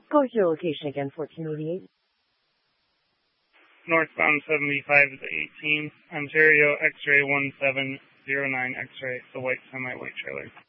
What was your location again, 1488? Northbound 75 to 18, Ontario, X-ray 1709 X-ray, the white semi-white trailer.